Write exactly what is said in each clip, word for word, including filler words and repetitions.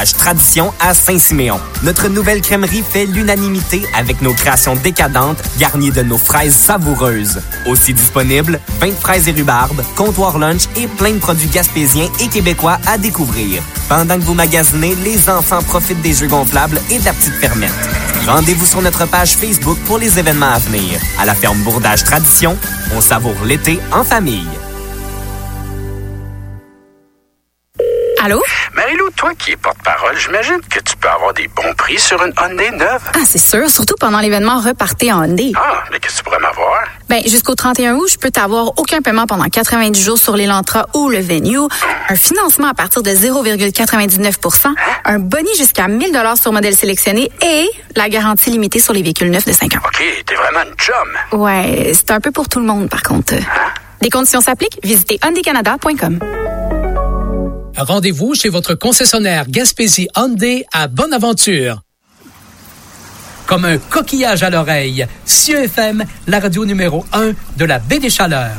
Bourdage Tradition à Saint-Siméon. Notre nouvelle crèmerie fait l'unanimité avec nos créations décadentes garnies de nos fraises savoureuses. Aussi disponible, vin de fraises et rhubarbe, comptoir lunch et plein de produits gaspésiens et québécois à découvrir. Pendant que vous magasinez, les enfants profitent des jeux gonflables et de la petite fermette. Rendez-vous sur notre page Facebook pour les événements à venir. À la ferme Bourdage Tradition, on savoure l'été en famille. Allô? Marie-Lou, toi qui es porte-parole, j'imagine que tu peux avoir des bons prix sur une Hyundai neuve. Ah, c'est sûr, surtout pendant l'événement Repartez en Hyundai. Ah, mais qu'est-ce que tu pourrais m'avoir? Ben, jusqu'au trente et un août, je peux t'avoir aucun paiement pendant quatre-vingt-dix jours sur l'Elantra ou le Venue, un financement à partir de zéro virgule quatre-vingt-dix-neuf pour cent, hein? Un boni jusqu'à mille dollars sur modèle sélectionné et la garantie limitée sur les véhicules neufs de cinq ans. OK, t'es vraiment une chum. Ouais, c'est un peu pour tout le monde, par contre. Hein? Les conditions s'appliquent. Visitez hyundai canada point com. Rendez-vous chez votre concessionnaire Gaspésie Hyundai à Bonaventure. Comme un coquillage à l'oreille, C E F M, la radio numéro un de la baie des Chaleurs.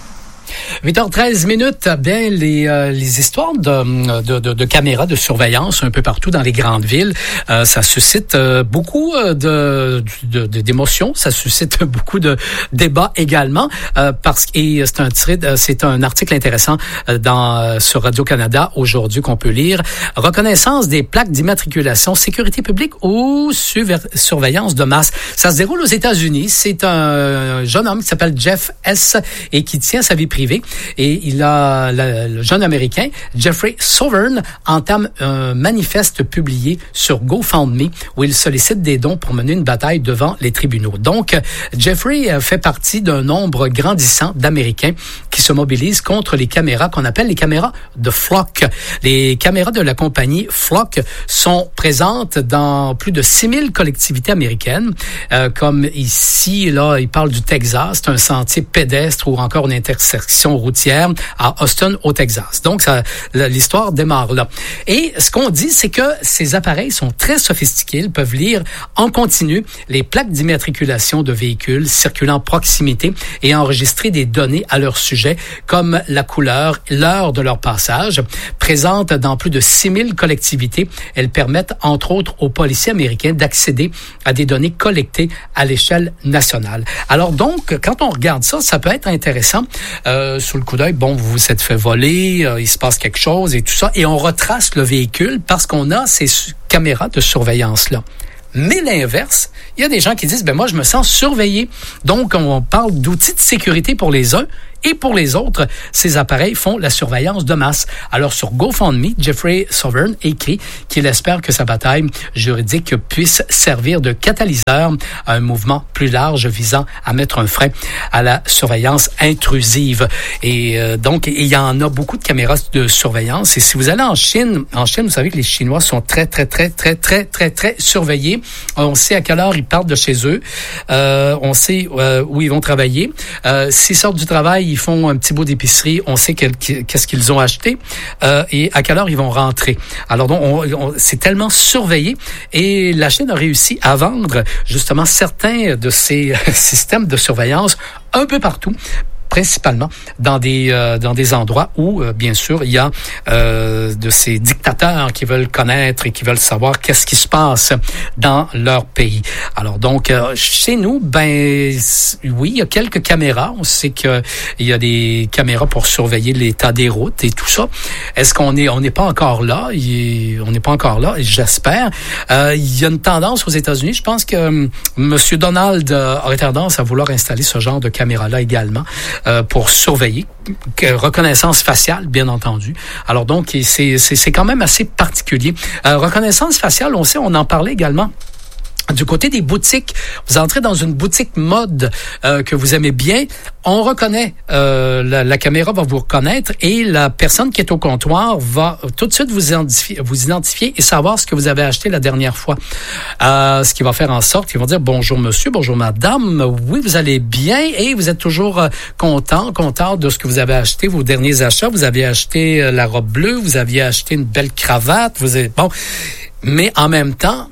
huit heures treize minutes, bien, les, euh, les histoires de, de, de, de caméras de surveillance un peu partout dans les grandes villes, euh, ça suscite euh, beaucoup de, de, de, d'émotions, ça suscite beaucoup de débats également, euh, parce que et c'est un titre, c'est un article intéressant dans sur Radio-Canada aujourd'hui qu'on peut lire. Reconnaissance des plaques d'immatriculation, sécurité publique ou surve- surveillance de masse. Ça se déroule aux États-Unis. C'est un jeune homme qui s'appelle Jeff S. et qui tient sa vie privée. Et il a, le, le jeune Américain, Jeffrey Sovern, entame un manifeste publié sur GoFundMe où il sollicite des dons pour mener une bataille devant les tribunaux. Donc, Jeffrey fait partie d'un nombre grandissant d'Américains qui se mobilisent contre les caméras qu'on appelle les caméras de Flock. Les caméras de la compagnie Flock sont présentes dans plus de six mille collectivités américaines, euh, comme ici, là, il parle du Texas, c'est un sentier pédestre ou encore une intersection routière à Austin, au Texas. Donc, ça, l'histoire démarre là. Et ce qu'on dit, c'est que ces appareils sont très sophistiqués. Ils peuvent lire en continu les plaques d'immatriculation de véhicules circulant en proximité et enregistrer des données à leur sujet, comme la couleur, l'heure de leur passage. Présentes dans plus de six mille collectivités, elles permettent, entre autres, aux policiers américains d'accéder à des données collectées à l'échelle nationale. Alors donc, quand on regarde ça, ça peut être intéressant. Euh, sous le coup d'œil, bon, vous vous êtes fait voler, euh, il se passe quelque chose et tout ça, et on retrace le véhicule parce qu'on a ces su- caméras de surveillance-là. Mais l'inverse, il y a des gens qui disent, ben moi, je me sens surveillé. Donc, on parle d'outils de sécurité pour les uns et pour les autres. Ces appareils font la surveillance de masse. Alors, sur GoFundMe, Jeffrey Sovern écrit qu'il espère que sa bataille juridique puisse servir de catalyseur à un mouvement plus large visant à mettre un frein à la surveillance intrusive. Et euh, donc, il y en a beaucoup de caméras de surveillance. Et si vous allez en Chine, en Chine, vous savez que les Chinois sont très, très, très, très, très, très, très surveillés. On sait à quelle heure ils partent de chez eux. Euh, on sait euh, où ils vont travailler. Euh, s'ils sortent du travail, ils font un petit bout d'épicerie. On sait quel, qu'est-ce qu'ils ont acheté euh, et à quelle heure ils vont rentrer. Alors donc, on, on, c'est tellement surveillé. Et la Chine a réussi à vendre justement certains de ces systèmes de surveillance un peu partout, principalement dans des euh, dans des endroits où euh, bien sûr il y a euh, de ces dictateurs qui veulent connaître et qui veulent savoir qu'est-ce qui se passe dans leur pays. Alors donc euh, chez nous, ben oui, il y a quelques caméras. On sait que il y a des caméras pour surveiller l'état des routes et tout ça. Est-ce qu'on est on n'est pas encore là? Il, on n'est pas encore là. J'espère. Euh, il y a une tendance aux États-Unis. Je pense que euh, Monsieur Donald euh, aurait tendance à vouloir installer ce genre de caméra-là également. Euh, pour surveiller, reconnaissance faciale, bien entendu. Alors donc, c'est, c'est, c'est quand même assez particulier. Euh, reconnaissance faciale, on sait, on en parlait également. Du côté des boutiques, vous entrez dans une boutique mode euh, que vous aimez bien, on reconnaît, euh, la, la caméra va vous reconnaître et la personne qui est au comptoir va tout de suite vous identifier, vous identifier et savoir ce que vous avez acheté la dernière fois. Euh, ce qui va faire en sorte qu'ils vont dire bonjour monsieur, bonjour madame, oui vous allez bien et vous êtes toujours euh, content, content de ce que vous avez acheté, vos derniers achats, vous avez acheté euh, la robe bleue, vous aviez acheté une belle cravate, vous avez, bon, mais en même temps,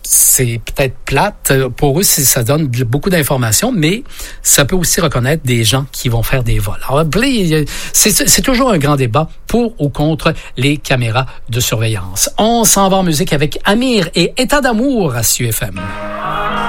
c'est peut-être plate. Pour eux, ça donne beaucoup d'informations, mais ça peut aussi reconnaître des gens qui vont faire des vols. Alors, c'est, c'est toujours un grand débat pour ou contre les caméras de surveillance. On s'en va en musique avec Amir et État d'amour à S U F M.